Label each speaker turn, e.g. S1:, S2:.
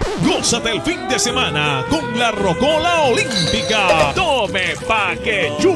S1: Gózate el fin de semana con la Rocola Olímpica. Tome pa' que